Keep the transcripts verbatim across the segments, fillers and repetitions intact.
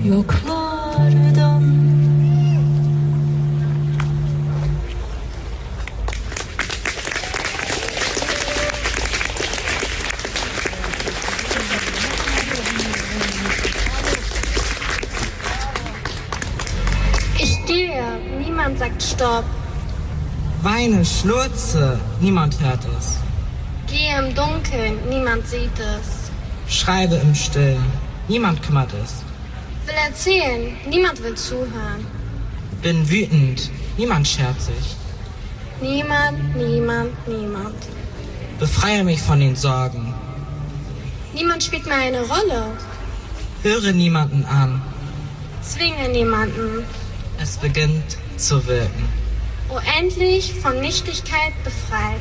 yoklardan. Ich gehe, niemand sagt Stopp. Weine, schlurze, niemand hört es. Gehe im Dunkeln, niemand sieht es. Schreibe im Stillen, niemand kümmert es. Will erzählen, niemand will zuhören. Bin wütend, niemand schert sich. Niemand, niemand, niemand. Befreie mich von den Sorgen. Niemand spielt mehr eine Rolle. Höre niemanden an. Zwinge niemanden. Es beginnt zu wirken. Oh, endlich von Nichtigkeit befreit.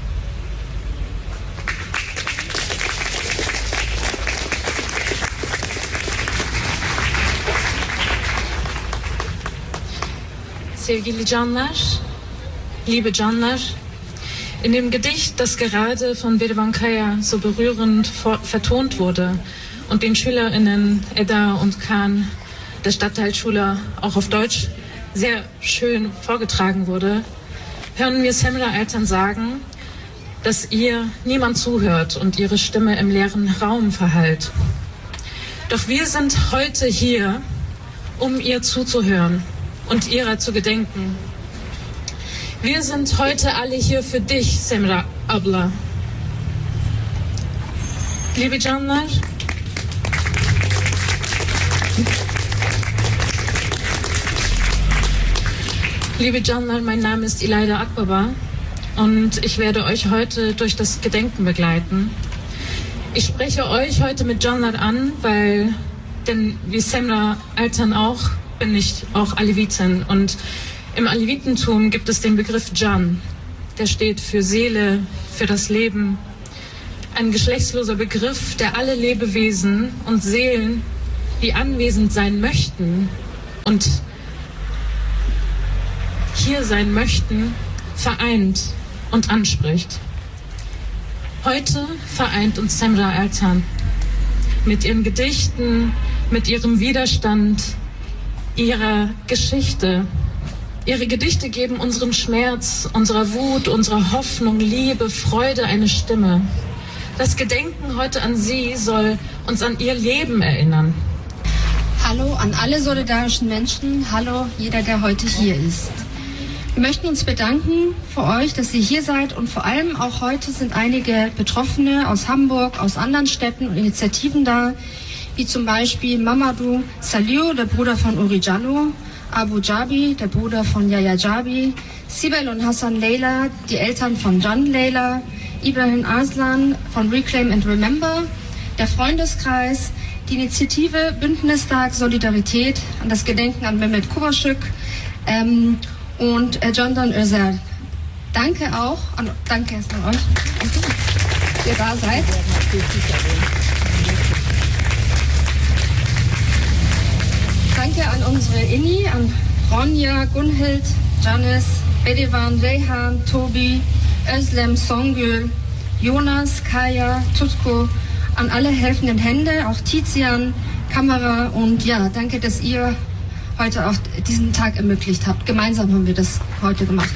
Sevgili Canlar, liebe Canlar, in dem Gedicht, das gerade von Berivan Kaya so berührend vertont wurde und den SchülerInnen Eda und Kaan der Stadtteilschule auch auf Deutsch sehr schön vorgetragen wurde, hören wir Semra Ertan sagen, dass ihr niemand zuhört und ihre Stimme im leeren Raum verhallt. Doch wir sind heute hier, um ihr zuzuhören und ihrer zu gedenken. Wir sind heute alle hier für dich, Semra Abla. Liebe Canlar, liebe Canlar, mein Name ist İlayda Akbaba und ich werde euch heute durch das Gedenken begleiten. Ich spreche euch heute mit Canlar an, weil, denn wie Semra Ertan auch, bin ich auch Alevitin und im Alevitentum gibt es den Begriff Can, der steht für Seele, für das Leben. Ein geschlechtsloser Begriff, der alle Lebewesen und Seelen, die anwesend sein möchten und hier sein möchten, vereint und anspricht. Heute vereint uns Semra Ertan mit ihren Gedichten, mit ihrem Widerstand, ihrer Geschichte. Ihre Gedichte geben unserem Schmerz, unserer Wut, unserer Hoffnung, Liebe, Freude eine Stimme. Das Gedenken heute an sie soll uns an ihr Leben erinnern. Hallo an alle solidarischen Menschen, hallo jeder, der heute hier ist. Wir möchten uns bedanken für euch, dass ihr hier seid und vor allem auch heute sind einige Betroffene aus Hamburg, aus anderen Städten und Initiativen da, wie zum Beispiel Mamadou Saliou, der Bruder von Uri Jallo, Abu Jabi, der Bruder von Yaya Jabi, Sibel und Hassan Leila, die Eltern von Can Leila, Ibrahim Aslan von Reclaim and Remember, der Freundeskreis, die Initiative Bündnistag Solidarität an das Gedenken an Mehmet Kubaschuk ähm, und äh, Candan Özer. Danke auch, an, danke erst an euch, dass ihr da seid. Danke an unsere Inni, an Ronja, Gunhild, Janis, Bedivan, Rehan, Tobi, Özlem, Songül, Jonas, Kaya, Tutko, an alle helfenden Hände, auch Tizian, Kamera und ja, danke, dass ihr heute auch diesen Tag ermöglicht habt. Gemeinsam haben wir das heute gemacht.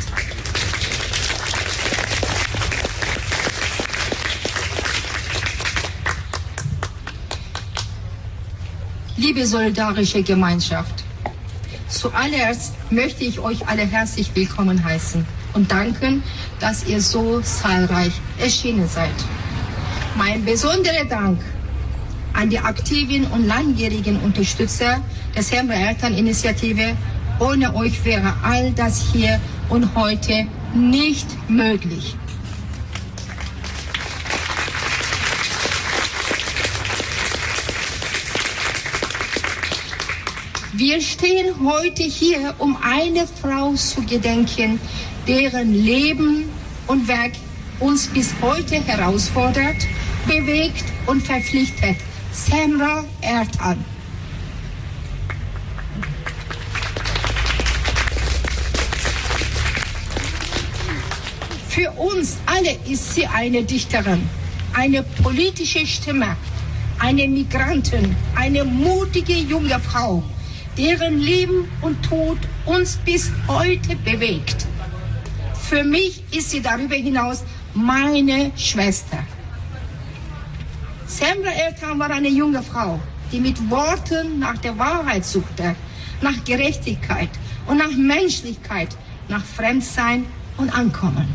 Liebe solidarische Gemeinschaft, zuallererst möchte ich euch alle herzlich willkommen heißen und danken, dass ihr so zahlreich erschienen seid. Mein besonderer Dank an die aktiven und langjährigen Unterstützer der Semra Ertan Initiative. Ohne euch wäre all das hier und heute nicht möglich. Wir stehen heute hier, um eine Frau zu gedenken, deren Leben und Werk uns bis heute herausfordert, bewegt und verpflichtet. Semra Ertan. Für uns alle ist sie eine Dichterin, eine politische Stimme, eine Migrantin, eine mutige junge Frau, deren Leben und Tod uns bis heute bewegt. Für mich ist sie darüber hinaus meine Schwester. Semra Ertan war eine junge Frau, die mit Worten nach der Wahrheit suchte, nach Gerechtigkeit und nach Menschlichkeit, nach Fremdsein und Ankommen.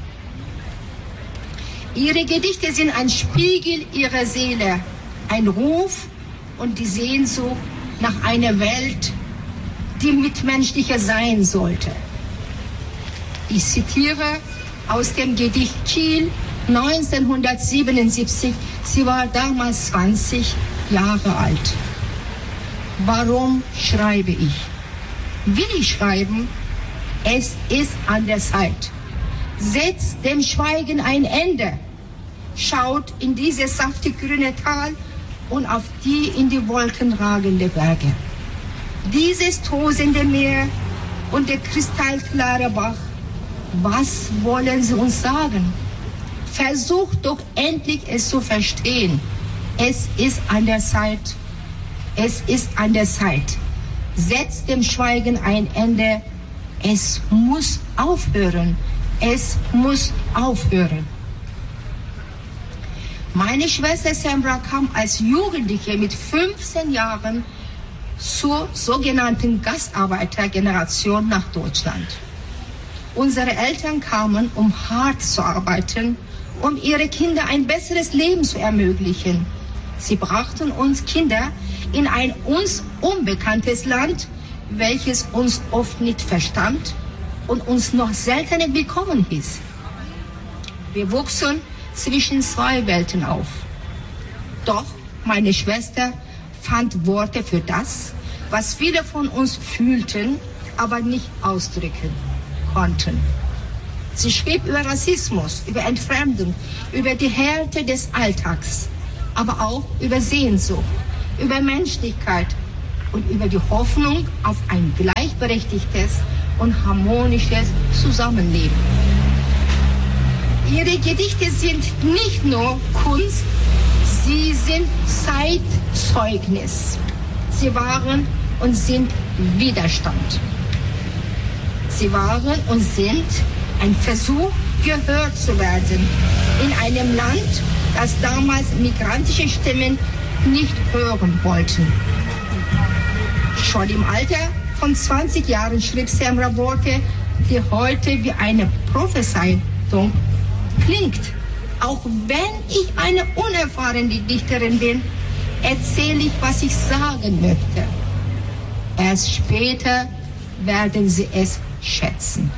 Ihre Gedichte sind ein Spiegel ihrer Seele, ein Ruf und die Sehnsucht nach einer Welt, die mitmenschlicher sein sollte. Ich zitiere aus dem Gedicht Kiel neunzehnhundertsiebenundsiebzig. Sie war damals zwanzig Jahre alt. Warum schreibe ich? Will ich schreiben? Es ist an der Zeit. Setzt dem Schweigen ein Ende. Schaut in dieses saftig grüne Tal und auf die in die Wolken ragende Berge. Dieses tosende Meer und der kristallklare Bach. Was wollen sie uns sagen? Versucht doch endlich es zu verstehen. Es ist an der Zeit. Es ist an der Zeit. Setzt dem Schweigen ein Ende. Es muss aufhören. Es muss aufhören. Meine Schwester Semra kam als Jugendliche mit fünfzehn Jahren zur sogenannten Gastarbeitergeneration nach Deutschland. Unsere Eltern kamen, um hart zu arbeiten, um ihre Kinder ein besseres Leben zu ermöglichen. Sie brachten uns Kinder in ein uns unbekanntes Land, welches uns oft nicht verstand und uns noch seltener willkommen hieß. Wir wuchsen zwischen zwei Welten auf. Doch meine Schwester fand Worte für das, was viele von uns fühlten, aber nicht ausdrücken konnten. Sie schrieb über Rassismus, über Entfremdung, über die Härte des Alltags, aber auch über Sehnsucht, über Menschlichkeit und über die Hoffnung auf ein gleichberechtigtes und harmonisches Zusammenleben. Ihre Gedichte sind nicht nur Kunst, sie sind Zeitzeugnis. Sie waren und sind Widerstand. Sie waren und sind ein Versuch, gehört zu werden in einem Land, das damals migrantische Stimmen nicht hören wollten. Schon im Alter von zwanzig Jahren schrieb Semra Worte, die heute wie eine Prophezeiung klingt. Auch wenn ich eine unerfahrene Dichterin bin, erzähle ich, was ich sagen möchte. Erst später werden Sie es schätzen.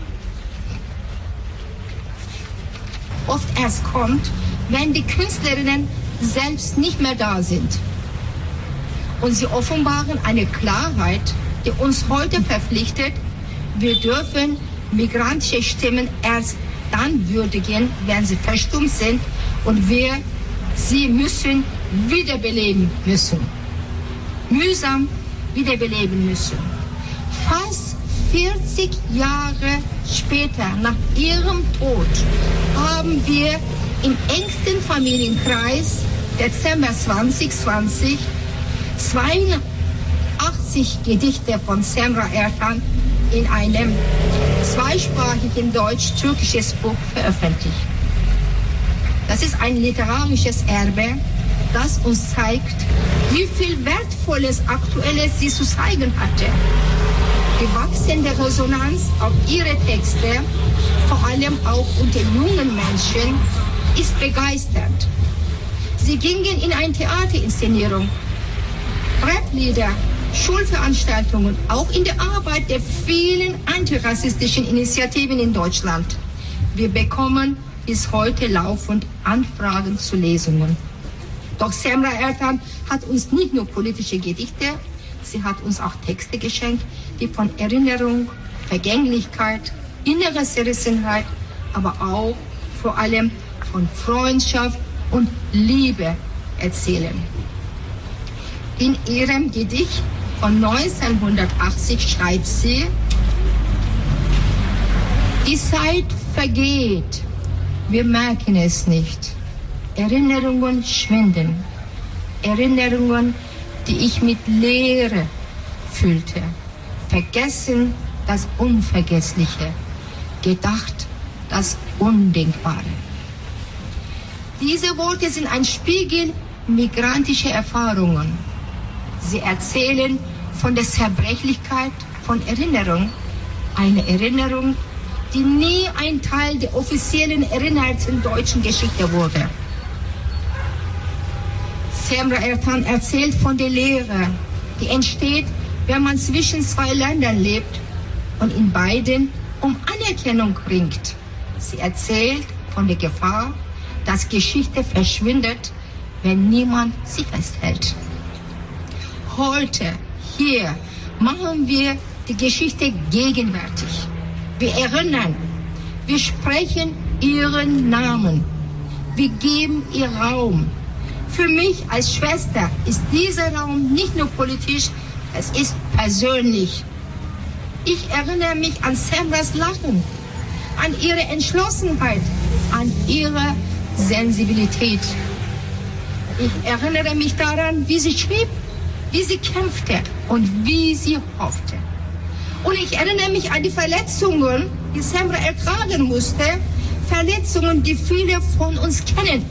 Oft erst kommt, wenn die Künstlerinnen selbst nicht mehr da sind. Und sie offenbaren eine Klarheit, die uns heute verpflichtet, wir dürfen migrantische Stimmen erst dann würdigen, wenn sie verstummt sind, und wir sie müssen wiederbeleben müssen. Mühsam wiederbeleben müssen. Fast vierzig Jahre später, nach ihrem Tod, haben wir im engsten Familienkreis Dezember zwanzig zwanzig zweiundachtzig Gedichte von Semra Ertan in einem zweisprachigen deutsch-türkisches Buch veröffentlicht. Das ist ein literarisches Erbe, das uns zeigt, wie viel Wertvolles Aktuelles sie zu zeigen hatte. Die wachsende Resonanz auf ihre Texte, vor allem auch unter jungen Menschen, ist begeisternd. Sie gingen in eine Theaterinszenierung, Raplieder, Schulveranstaltungen, auch in der Arbeit der vielen antirassistischen Initiativen in Deutschland. Wir bekommen bis heute laufend Anfragen zu Lesungen. Doch Semra Ertan hat uns nicht nur politische Gedichte, sie hat uns auch Texte geschenkt, die von Erinnerung, Vergänglichkeit, innerer Zerrissenheit, aber auch vor allem von Freundschaft und Liebe erzählen. In ihrem Gedicht von neunzehnhundertachtzig schreibt sie: Die Zeit vergeht, wir merken es nicht. Erinnerungen schwinden. Erinnerungen, die ich mit Leere füllte. Vergessen das Unvergessliche, gedacht das Undenkbare. Diese Worte sind ein Spiegel migrantischer Erfahrungen. Sie erzählen von der Zerbrechlichkeit von Erinnerung, eine Erinnerung, die nie ein Teil der offiziellen erinnerten deutschen Geschichte wurde. Semra Ertan erzählt von der Leere, die entsteht, wenn man zwischen zwei Ländern lebt und in beiden um Anerkennung ringt. Sie erzählt von der Gefahr, dass Geschichte verschwindet, wenn niemand sie festhält. Heute, hier, machen wir die Geschichte gegenwärtig. Wir erinnern, wir sprechen ihren Namen, wir geben ihr Raum. Für mich als Schwester ist dieser Raum nicht nur politisch, es ist persönlich. Ich erinnere mich an Semras Lachen, an ihre Entschlossenheit, an ihre Sensibilität. Ich erinnere mich daran, wie sie schrieb, wie sie kämpfte und wie sie hoffte. Und ich erinnere mich an die Verletzungen, die Semra ertragen musste, Verletzungen, die viele von uns kennen.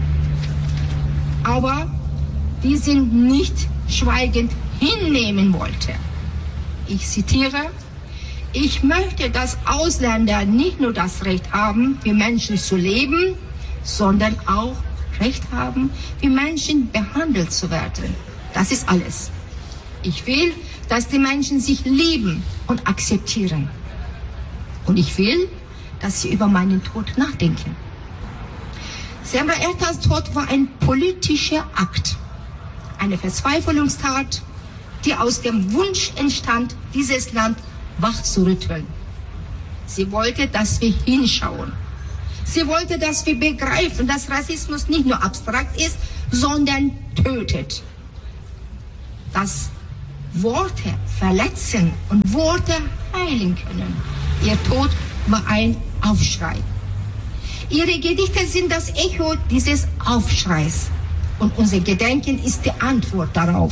Aber die sie nicht schweigend hinnehmen wollte. Ich zitiere: Ich möchte, dass Ausländer nicht nur das Recht haben, wie Menschen zu leben, sondern auch Recht haben, wie Menschen behandelt zu werden. Das ist alles. Ich will, dass die Menschen sich lieben und akzeptieren. Und ich will, dass sie über meinen Tod nachdenken. Semra Ertans Tod war ein politischer Akt, eine Verzweiflungstat, die aus dem Wunsch entstand, dieses Land wach zu rütteln. Sie wollte, dass wir hinschauen. Sie wollte, dass wir begreifen, dass Rassismus nicht nur abstrakt ist, sondern tötet. Dass Worte verletzen und Worte heilen können. Ihr Tod war ein Aufschrei. Ihre Gedichte sind das Echo dieses Aufschreis. Und unser Gedenken ist die Antwort darauf.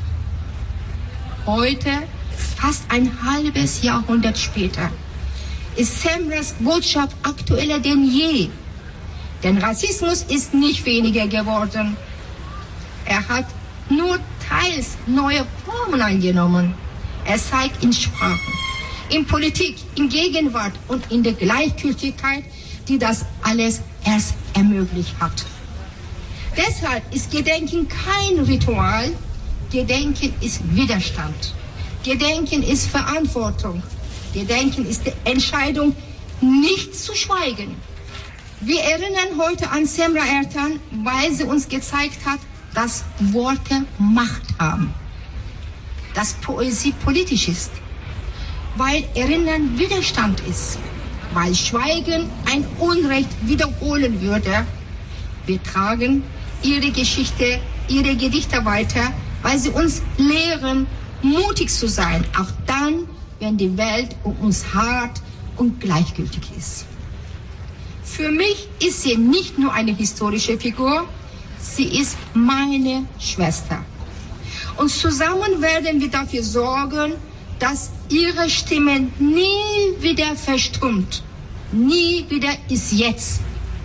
Heute, fast ein halbes Jahrhundert später, ist Semras Botschaft aktueller denn je. Denn Rassismus ist nicht weniger geworden. Er hat nur teils neue Formen angenommen. Er zeigt in Sprachen, in Politik, in Gegenwart und in der Gleichgültigkeit, die das alles erst ermöglicht hat. Deshalb ist Gedenken kein Ritual, Gedenken ist Widerstand. Gedenken ist Verantwortung. Gedenken ist die Entscheidung, nicht zu schweigen. Wir erinnern heute an Semra Ertan, weil sie uns gezeigt hat, dass Worte Macht haben, dass Poesie politisch ist, weil Erinnern Widerstand ist, weil Schweigen ein Unrecht wiederholen würde. Wir tragen ihre Geschichte, ihre Gedichte weiter, weil sie uns lehren, mutig zu sein, auch dann, wenn die Welt um uns hart und gleichgültig ist. Für mich ist sie nicht nur eine historische Figur, sie ist meine Schwester. Und zusammen werden wir dafür sorgen, dass ihre Stimme nie wieder verstummt. Nie wieder ist jetzt.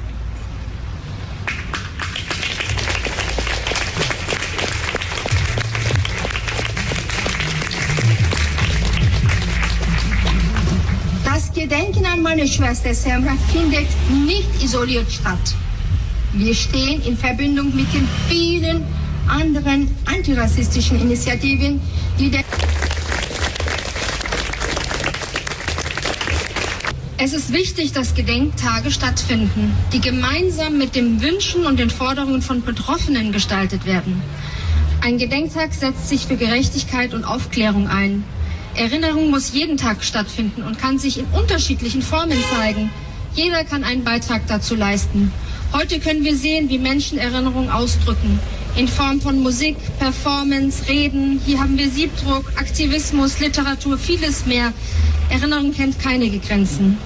Das Gedenken an meine Schwester Semra findet nicht isoliert statt. Wir stehen in Verbindung mit den vielen anderen antirassistischen Initiativen, die der Es ist wichtig, dass Gedenktage stattfinden, die gemeinsam mit den Wünschen und den Forderungen von Betroffenen gestaltet werden. Ein Gedenktag setzt sich für Gerechtigkeit und Aufklärung ein. Erinnerung muss jeden Tag stattfinden und kann sich in unterschiedlichen Formen zeigen. Jeder kann einen Beitrag dazu leisten. Heute können wir sehen, wie Menschen Erinnerung ausdrücken. In Form von Musik, Performance, Reden. Hier haben wir Siebdruck, Aktivismus, Literatur, vieles mehr. Erinnerung kennt keine Grenzen.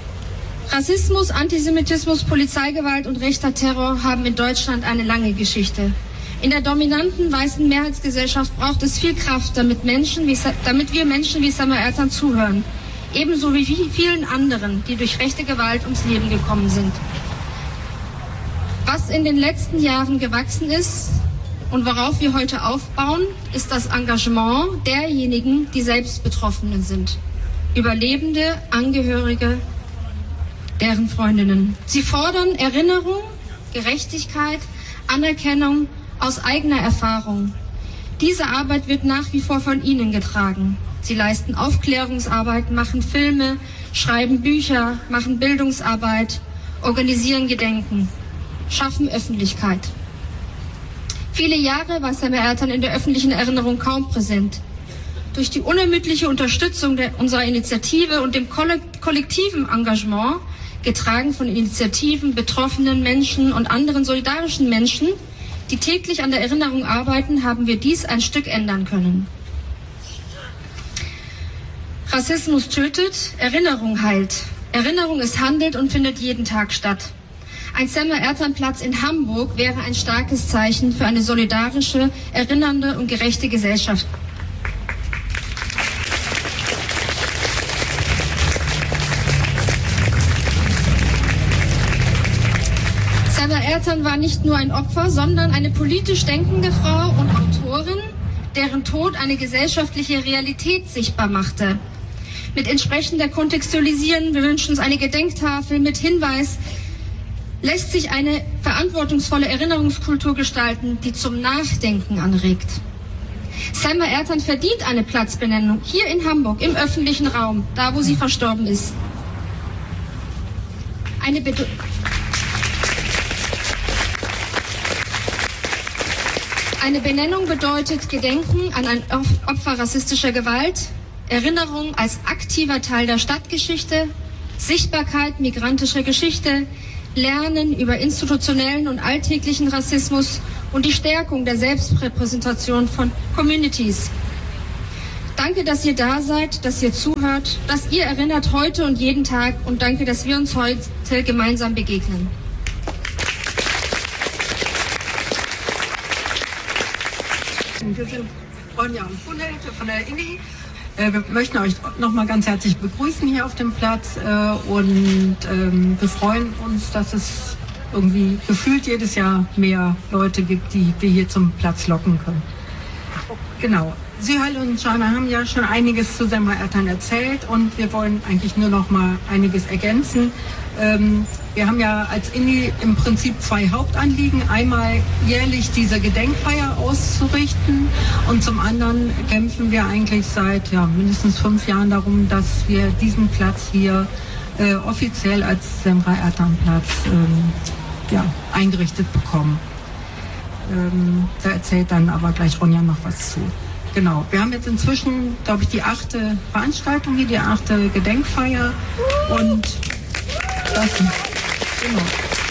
Rassismus, Antisemitismus, Polizeigewalt und rechter Terror haben in Deutschland eine lange Geschichte. In der dominanten weißen Mehrheitsgesellschaft braucht es viel Kraft, damit, Menschen wie, damit wir Menschen wie Samar Ertan zuhören. Ebenso wie vielen anderen, die durch rechte Gewalt ums Leben gekommen sind. Was in den letzten Jahren gewachsen ist und worauf wir heute aufbauen, ist das Engagement derjenigen, die selbst Betroffene sind. Überlebende, Angehörige, deren Freundinnen. Sie fordern Erinnerung, Gerechtigkeit, Anerkennung aus eigener Erfahrung. Diese Arbeit wird nach wie vor von Ihnen getragen. Sie leisten Aufklärungsarbeit, machen Filme, schreiben Bücher, machen Bildungsarbeit, organisieren Gedenken, schaffen Öffentlichkeit. Viele Jahre war Samar Ertan in der öffentlichen Erinnerung kaum präsent. Durch die unermüdliche Unterstützung der, unserer Initiative und dem kollektiven Engagement, getragen von Initiativen, betroffenen Menschen und anderen solidarischen Menschen, die täglich an der Erinnerung arbeiten, haben wir dies ein Stück ändern können. Rassismus tötet, Erinnerung heilt. Erinnerung ist handelt und findet jeden Tag statt. Ein Samar Ertan Platz in Hamburg wäre ein starkes Zeichen für eine solidarische, erinnernde und gerechte Gesellschaft. Samar Ertan war nicht nur ein Opfer, sondern eine politisch denkende Frau und Autorin, deren Tod eine gesellschaftliche Realität sichtbar machte. Mit entsprechender Kontextualisierung, wir wünschen uns eine Gedenktafel mit Hinweis, lässt sich eine verantwortungsvolle Erinnerungskultur gestalten, die zum Nachdenken anregt. Samar Ertan verdient eine Platzbenennung hier in Hamburg im öffentlichen Raum, da wo sie verstorben ist. Eine Be Eine Benennung bedeutet Gedenken an ein Opfer rassistischer Gewalt, Erinnerung als aktiver Teil der Stadtgeschichte, Sichtbarkeit migrantischer Geschichte, Lernen über institutionellen und alltäglichen Rassismus und die Stärkung der Selbstrepräsentation von Communities. Danke, dass ihr da seid, dass ihr zuhört, dass ihr erinnert heute und jeden Tag und danke, dass wir uns heute gemeinsam begegnen. Wir sind Ronja und Funhelte von der I N I. Wir möchten euch nochmal ganz herzlich begrüßen hier auf dem Platz und wir freuen uns, dass es irgendwie gefühlt jedes Jahr mehr Leute gibt, die wir hier zum Platz locken können. Genau. Süheyl und Shana haben ja schon einiges zu Samar Ertan erzählt und wir wollen eigentlich nur noch mal einiges ergänzen. Ähm, wir haben ja als I N I im Prinzip zwei Hauptanliegen. Einmal jährlich diese Gedenkfeier auszurichten und zum anderen kämpfen wir eigentlich seit ja, mindestens fünf Jahren darum, dass wir diesen Platz hier äh, offiziell als Samar Ertan Platz ähm, ja, eingerichtet bekommen. Ähm, da erzählt dann aber gleich Ronja noch was zu. Genau, wir haben jetzt inzwischen, glaube ich, die achte Veranstaltung hier, die achte Gedenkfeier und das, genau.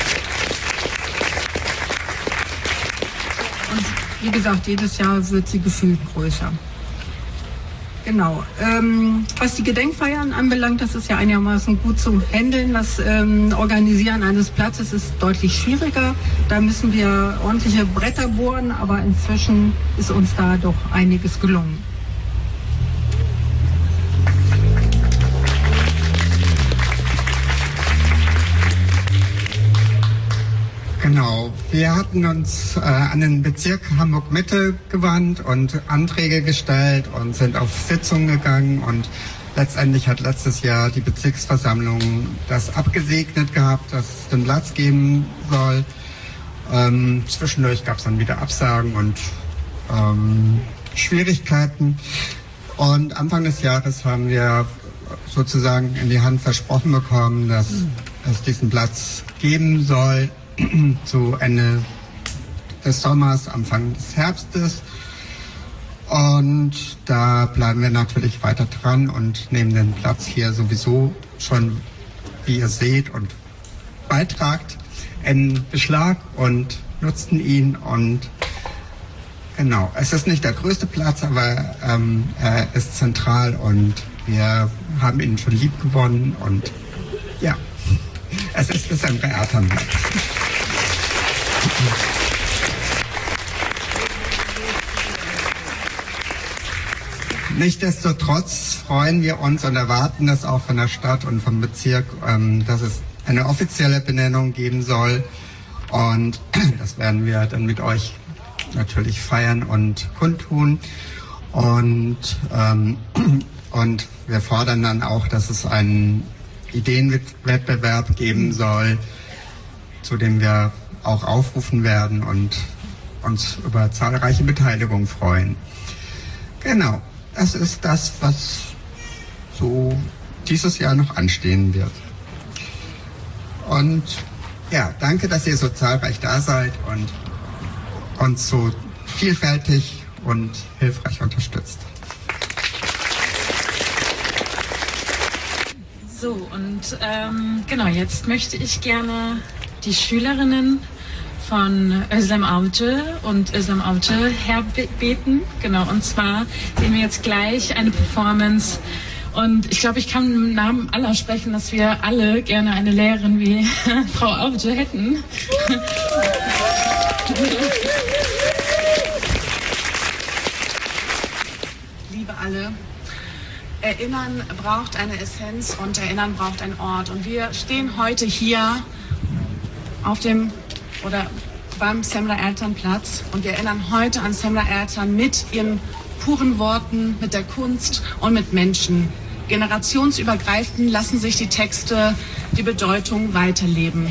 Und wie gesagt, jedes Jahr wird sie gefühlt größer. Genau. Ähm, was die Gedenkfeiern anbelangt, das ist ja einigermaßen gut zu handeln. Das ähm, Organisieren eines Platzes ist deutlich schwieriger. Da müssen wir ordentliche Bretter bohren, aber inzwischen ist uns da doch einiges gelungen. Genau, wir hatten uns äh, an den Bezirk Hamburg-Mitte gewandt und Anträge gestellt und sind auf Sitzungen gegangen und letztendlich hat letztes Jahr die Bezirksversammlung das abgesegnet gehabt, dass es den Platz geben soll. Ähm, zwischendurch gab es dann wieder Absagen und ähm, Schwierigkeiten und Anfang des Jahres haben wir sozusagen in die Hand versprochen bekommen, dass es diesen Platz geben soll. Zu Ende des Sommers, Anfang des Herbstes. Und da bleiben wir natürlich weiter dran und nehmen den Platz hier sowieso schon, wie ihr seht und beitragt, in Beschlag und nutzen ihn. Und genau, es ist nicht der größte Platz, aber ähm, er ist zentral und wir haben ihn schon lieb gewonnen. Und ja, es ist der Samar Ertan Platz. Nichtsdestotrotz freuen wir uns und erwarten das auch von der Stadt und vom Bezirk, ähm, dass es eine offizielle Benennung geben soll. Und das werden wir dann mit euch natürlich feiern und kundtun. Und, ähm, und wir fordern dann auch, dass es einen Ideenwettbewerb geben soll, zu dem wir auch aufrufen werden und uns über zahlreiche Beteiligung freuen. Genau, das ist das, was so dieses Jahr noch anstehen wird. Und ja, danke, dass ihr so zahlreich da seid und uns so vielfältig und hilfreich unterstützt. So, und ähm, genau, jetzt möchte ich gerne die Schülerinnen von Özlem Avcı und Özlem Avcı herbeten. Genau, und zwar sehen wir jetzt gleich eine Performance. Und ich glaube, ich kann im Namen aller sprechen, dass wir alle gerne eine Lehrerin wie Frau Avcı hätten. Liebe alle, Erinnern braucht eine Essenz und Erinnern braucht einen Ort. Und wir stehen heute hier auf dem oder beim Semra Ertan-Platz und wir erinnern heute an Semra Ertan mit ihren puren Worten, mit der Kunst und mit Menschen. Generationsübergreifend lassen sich die Texte die Bedeutung weiterleben.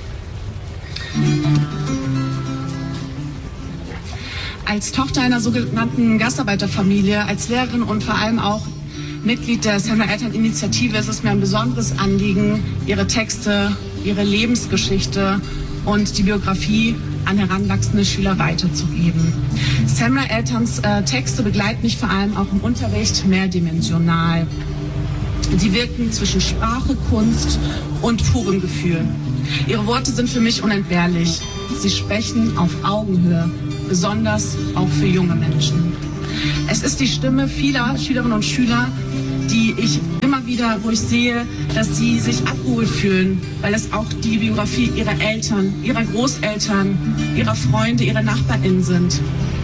Als Tochter einer sogenannten Gastarbeiterfamilie, als Lehrerin und vor allem auch Mitglied der Semra Ertan-Initiative ist es mir ein besonderes Anliegen, ihre Texte, ihre Lebensgeschichte und die Biografie an heranwachsende Schüler weiterzugeben. Semra Ertans äh, Texte begleiten mich vor allem auch im Unterricht mehrdimensional. Sie wirken zwischen Sprache, Kunst und purem Gefühl. Ihre Worte sind für mich unentbehrlich. Sie sprechen auf Augenhöhe, besonders auch für junge Menschen. Es ist die Stimme vieler Schülerinnen und Schüler, die ich immer wieder, wo ich sehe, dass sie sich abgeholt fühlen, weil es auch die Biografie ihrer Eltern, ihrer Großeltern, ihrer Freunde, ihrer NachbarInnen sind.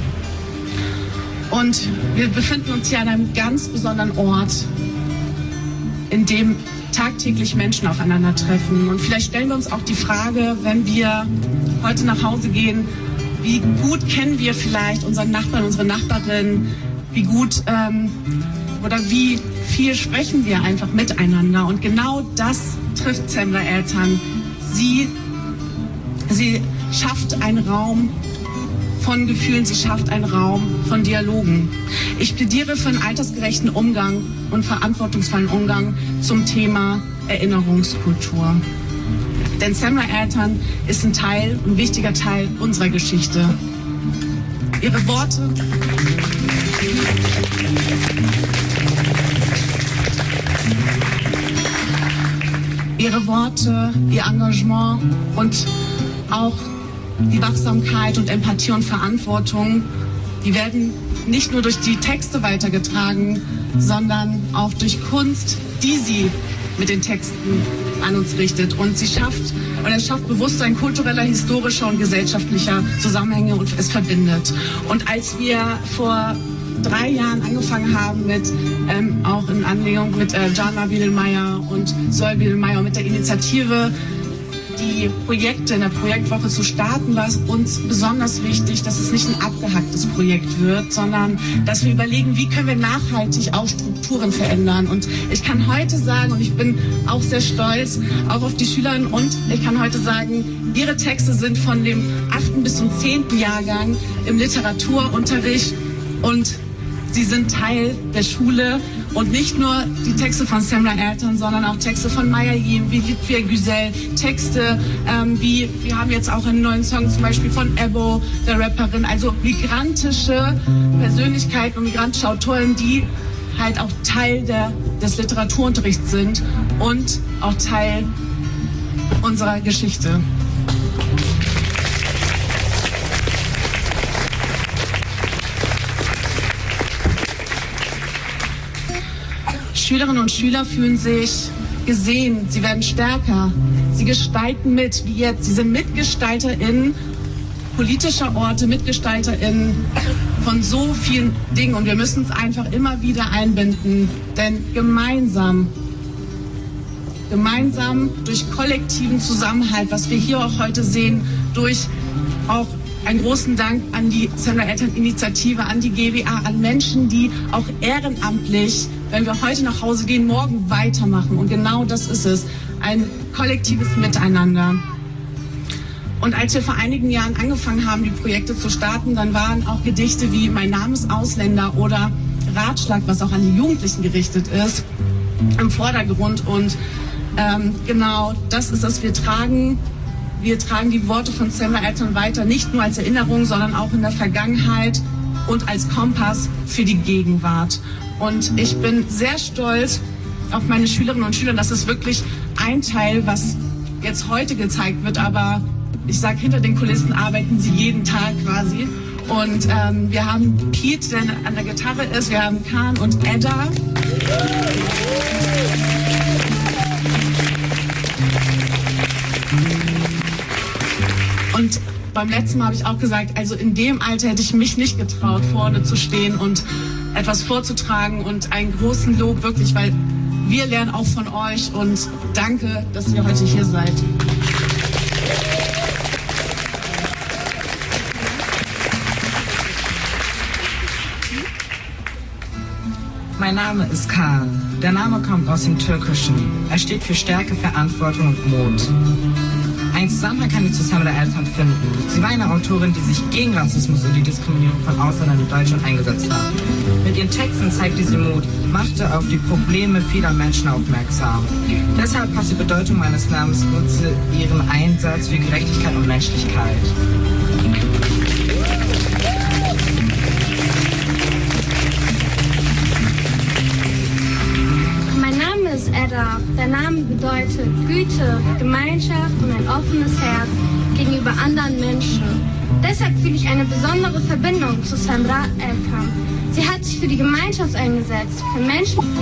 Und wir befinden uns hier an einem ganz besonderen Ort, in dem tagtäglich Menschen aufeinandertreffen. Und vielleicht stellen wir uns auch die Frage, wenn wir heute nach Hause gehen, wie gut kennen wir vielleicht unseren Nachbarn, unsere Nachbarin, wie gut ähm, oder wie viel sprechen wir einfach miteinander. Und genau das trifft Semra Ertan. Sie, sie schafft einen Raum von Gefühlen, sie schafft einen Raum von Dialogen. Ich plädiere für einen altersgerechten Umgang und verantwortungsvollen Umgang zum Thema Erinnerungskultur. Denn Semra Ertan ist ein Teil, ein wichtiger Teil unserer Geschichte. Ihre Worte, ihre Worte, ihr Engagement und auch die Wachsamkeit und Empathie und Verantwortung, die werden nicht nur durch die Texte weitergetragen, sondern auch durch Kunst, die sie mit den Texten an uns richtet. Und sie schafft, oder es schafft Bewusstsein kultureller, historischer und gesellschaftlicher Zusammenhänge und es verbindet. Und als wir vor drei Jahren angefangen haben mit, ähm, auch in Anlehnung mit äh, Jana Biedelmeier und Sol Biedelmeier mit der Initiative, die Projekte in der Projektwoche zu starten, war es uns besonders wichtig, dass es nicht ein abgehacktes Projekt wird, sondern dass wir überlegen, wie können wir nachhaltig auch Strukturen verändern. Und ich kann heute sagen, und ich bin auch sehr stolz, auch auf die Schülerinnen, und ich kann heute sagen, ihre Texte sind von dem achten bis zum zehnten Jahrgang im Literaturunterricht und sie sind Teil der Schule. Und nicht nur die Texte von Semra Ertan, sondern auch Texte von Maya Yim, wie Lütfiye Güzel, Texte ähm, wie, wir haben jetzt auch einen neuen Song zum Beispiel von Ebo, der Rapperin, also migrantische Persönlichkeiten und migrantische Autoren, die halt auch Teil der, des Literaturunterrichts sind und auch Teil unserer Geschichte. Schülerinnen und Schüler fühlen sich gesehen, sie werden stärker, sie gestalten mit, wie jetzt, sie sind MitgestalterInnen politischer Orte, MitgestalterInnen von so vielen Dingen und wir müssen es einfach immer wieder einbinden, denn gemeinsam, gemeinsam durch kollektiven Zusammenhalt, was wir hier auch heute sehen, durch auch einen großen Dank an die Semmler Elterninitiative, an die G B A, an Menschen, die auch ehrenamtlich, wenn wir heute nach Hause gehen, morgen weitermachen. Und genau das ist es, ein kollektives Miteinander. Und als wir vor einigen Jahren angefangen haben, die Projekte zu starten, dann waren auch Gedichte wie Mein Name ist Ausländer oder Ratschlag, was auch an die Jugendlichen gerichtet ist, im Vordergrund. Und ähm, genau das ist es, wir tragen Wir tragen die Worte von Semmler Eltern weiter, nicht nur als Erinnerung, sondern auch in der Vergangenheit und als Kompass für die Gegenwart. Und ich bin sehr stolz auf meine Schülerinnen und Schüler. Das ist wirklich ein Teil, was jetzt heute gezeigt wird, aber ich sage, hinter den Kulissen arbeiten sie jeden Tag quasi. Und ähm, wir haben Pete, der an der Gitarre ist, wir haben Kahn und Edda. Und beim letzten Mal habe ich auch gesagt, also in dem Alter hätte ich mich nicht getraut, vorne zu stehen und etwas vorzutragen und einen großen Lob wirklich, weil wir lernen auch von euch und danke, dass ihr heute hier seid. Mein Name ist Kaan. Der Name kommt aus dem Türkischen. Er steht für Stärke, Verantwortung und Mut. Einen Zusammenhang kann ich zu Semmler Eltern finden. Sie war eine Autorin, die sich gegen Rassismus und die Diskriminierung von Ausländern in Deutschland eingesetzt hat. Mit ihren Texten zeigte sie Mut, machte auf die Probleme vieler Menschen aufmerksam. Deshalb passt die Bedeutung meines Namens gut zu ihrem Einsatz für Gerechtigkeit und Menschlichkeit. Mein Name ist Edda. Der Name bedeutet Güte, Gemeinschaft und ein offenes Herz gegenüber anderen Menschen. Deshalb fühle ich eine besondere Verbindung zu Semmler Eltern. Sie hat sich für die Gemeinschaft eingesetzt, für Menschen